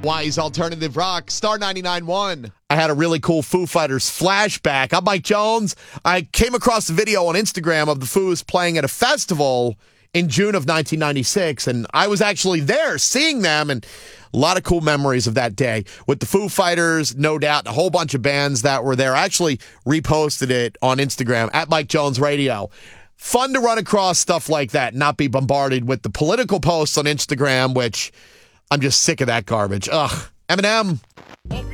Hawaii's Alternative Rock, Star 99.1. I had a really cool Foo Fighters flashback. I'm Mike Jones. I came across a video on Instagram of the Foos playing at a festival in June of 1996, and I was actually there seeing them, and a lot of cool memories of that day with the Foo Fighters, no doubt, a whole bunch of bands that were there. I actually reposted it on Instagram at Mike Jones Radio. Fun to run across stuff like that, not be bombarded with the political posts on Instagram, which I'm just sick of that garbage. Ugh. Eminem.